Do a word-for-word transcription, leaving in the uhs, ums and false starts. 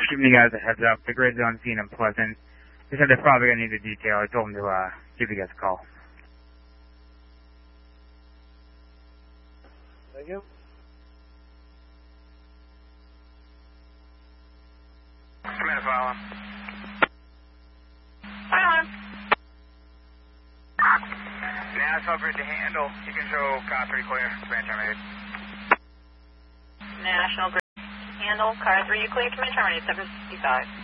giving you guys a heads up. The grid zone seemed unpleasant. They said they're probably going to need a detail. I told them to uh, give you guys a call. Thank you. Command follow. Fire. National Grid to handle. You can show car three clear. Command terminated. National Grid handle, car three, you clear, command terminated, seven fifty-five.